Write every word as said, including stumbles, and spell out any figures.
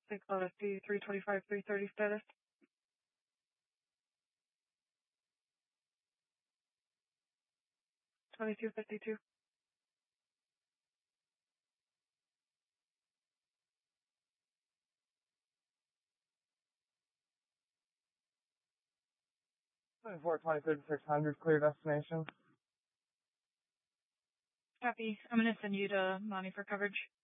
Six L S D three twenty-five, three thirty status. twenty-two fifty-two. twenty-four twenty thirty-six hundred, clear destination. Copy. I'm going to send you to Monty for coverage.